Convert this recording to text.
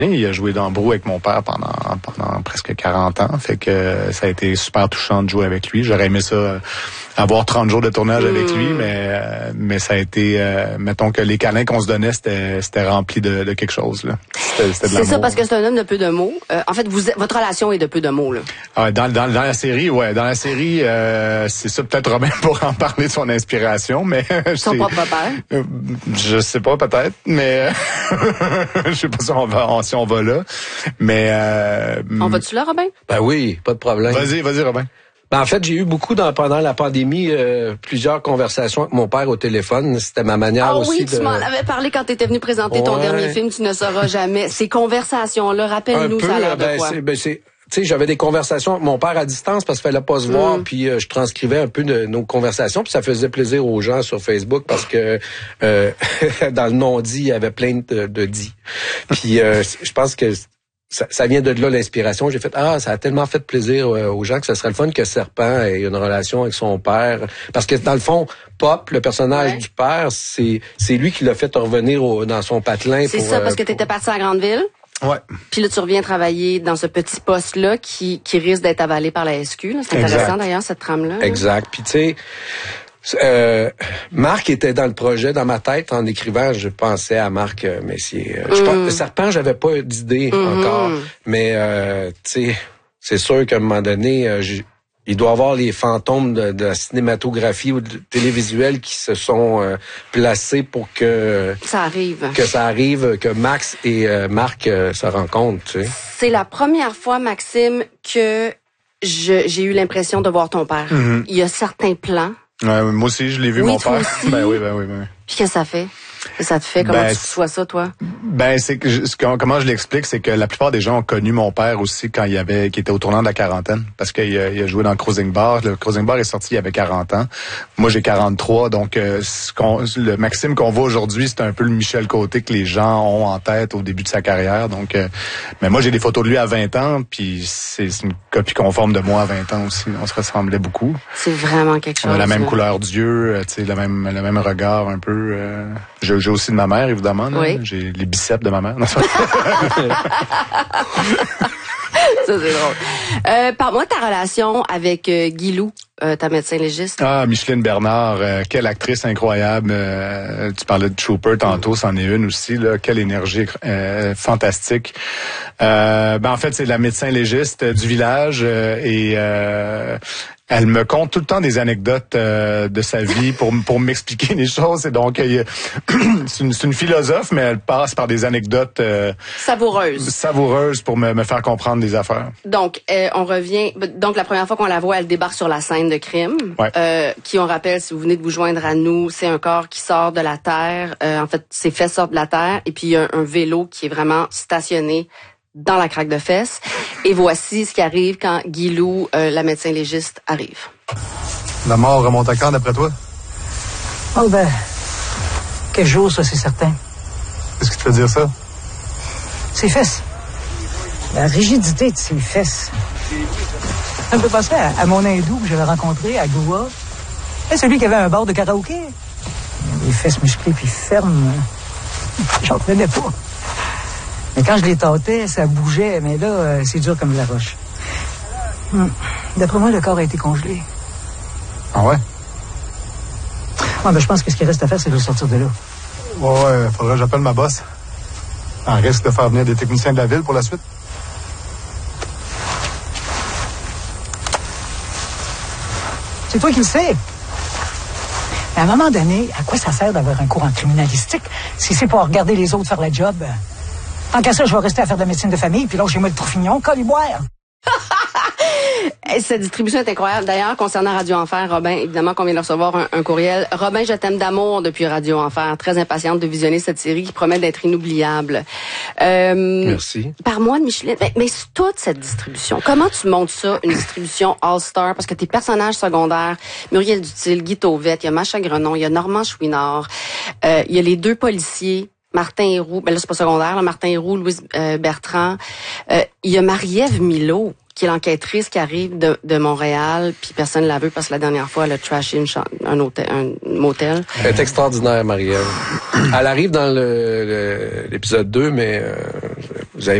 Il a joué dans Brou avec mon père pendant presque 40 ans. Fait que ça a été super touchant de jouer avec lui. J'aurais aimé ça avoir 30 jours de tournage avec lui, mais ça a été mettons que les câlins qu'on se donnait, c'était rempli de quelque chose là. C'était de l'amour. C'est ça, parce que c'est un homme de peu de mots. En fait, votre relation est de peu de mots là. Ah, dans la série, c'est ça, peut-être Robin pourra en parler de son inspiration, mais son propre père. Je sais pas, peut-être, mais je sais pas si on va là, mais on va-tu là, Robin? Ben oui, pas de problème. Vas-y, Robin. Ben en fait, j'ai eu beaucoup pendant la pandémie plusieurs conversations avec mon père au téléphone. C'était ma manière aussi de... tu m'en avais parlé quand tu étais venu présenter ton dernier film, Tu ne sauras jamais. Ces conversations-là, rappelle-nous, ça a l'air de quoi? Tu sais, j'avais des conversations avec mon père à distance parce qu'il fallait pas se voir, puis je transcrivais un peu de nos conversations, puis ça faisait plaisir aux gens sur Facebook parce que dans le non-dit, il y avait plein de dits. Puis je pense que ça vient de là l'inspiration. J'ai fait ça a tellement fait plaisir aux gens que ce serait le fun que Serpent ait une relation avec son père, parce que dans le fond, Pop, le personnage du père, c'est lui qui l'a fait revenir dans son patelin. C'est ça, parce que t'étais parti à la grande ville. Ouais. Puis là, tu reviens travailler dans ce petit poste-là qui risque d'être avalé par la SQ. Là. C'est intéressant d'ailleurs, cette trame-là. Exact. Puis tu sais, Marc était dans le projet, dans ma tête, en écrivant, je pensais à Marc Messier. Je pense, Serpent, j'avais pas d'idée encore, mais tu sais, c'est sûr qu'à un moment donné, il doit y avoir les fantômes de la cinématographie ou de télévisuel qui se sont placés pour que ça arrive. Que Max et Marc se rencontrent. Tu sais. C'est la première fois, Maxime, que j'ai eu l'impression de voir ton père. Il y a certains plans. Moi aussi, je l'ai vu, mon père. Aussi. Ben oui. Puis qu'est-ce que ça fait? Ça te fait? Comment tu reçois ça, toi? Ben, c'est que comment je l'explique, c'est que la plupart des gens ont connu mon père aussi quand qui était au tournant de la quarantaine. Parce qu'il a joué dans le Cruising Bar. Le Cruising Bar est sorti il y avait 40 ans. Moi, j'ai 43. Donc, le Maxime qu'on voit aujourd'hui, c'est un peu le Michel Côté que les gens ont en tête au début de sa carrière. Donc, mais moi, j'ai des photos de lui à 20 ans, puis c'est une copie conforme de moi à 20 ans aussi. On se ressemblait beaucoup. C'est vraiment quelque chose. On a la même couleur d'yeux, tu sais, le même regard un peu. J'ai aussi de ma mère, évidemment. Là. Oui. J'ai les biceps de ma mère. Ça, c'est drôle. Parle-moi de ta relation avec Guilou, ta médecin légiste. Ah, Micheline Bernard, quelle actrice incroyable. Tu parlais de Trooper tantôt, c'en est une aussi. Là. Quelle énergie fantastique. En fait, c'est la médecin légiste du village et elle me conte tout le temps des anecdotes de sa vie pour m'expliquer les choses. Et donc, c'est une philosophe, mais elle passe par des anecdotes savoureuses pour me faire comprendre des affaires. Donc, on revient. Donc, la première fois qu'on la voit, elle débarque sur la scène de crime. Ouais. Qui, on rappelle, si vous venez de vous joindre à nous, c'est un corps qui sort de la terre. En fait, ses fesses sortent de la terre. Et puis, il y a un vélo qui est vraiment stationné dans la craque de fesses. Et voici ce qui arrive quand Guilou, la médecin légiste, arrive. La mort remonte à quand, d'après toi? Oh ben, quel jour, ça, c'est certain. Qu'est-ce qui te fait dire ça? Ses fesses. La rigidité de ses fesses. Ça me fait penser à mon hindou que j'avais rencontré à Goa. C'est celui qui avait un bar de karaoké. Les fesses musclées puis fermes. J'en prenais pas. Mais quand je les tâtais, ça bougeait, mais là, c'est dur comme de la roche. D'après moi, le corps a été congelé. Ah ouais? Ouais, ben, je pense que ce qui reste à faire, c'est de le sortir de là. Ouais, faudrait que j'appelle ma boss. On risque de faire venir des techniciens de la ville pour la suite. C'est toi qui le sais. Mais à un moment donné, à quoi ça sert d'avoir un cours en criminalistique si c'est pour regarder les autres faire la job? Tant qu'à ça, je vais rester à faire de la médecine de famille, puis là, chez moi, le Troufignon, coliboire. Cette distribution est incroyable. D'ailleurs, concernant Radio Enfer, Robin, évidemment qu'on vient de recevoir un courriel. Robin, je t'aime d'amour depuis Radio Enfer. Très impatiente de visionner cette série qui promet d'être inoubliable. Merci. Par-moi de Micheline. Mais toute cette distribution, comment tu montes ça, une distribution All-Star? Parce que tes personnages secondaires, Muriel Dutil, Guy Tauvette, il y a Macha Grenon, il y a Normand Chouinard, il y a les deux policiers, Martin Héroux, ben là c'est pas secondaire, là, Martin Héroux, Louise Bertrand, il y a Marie-Ève Milot. qui est l'enquêtrice qui arrive de Montréal, puis personne ne la veut parce que la dernière fois, elle a trashé un motel. Elle est extraordinaire, Marie-Ève. Elle arrive dans l'épisode 2, mais vous avez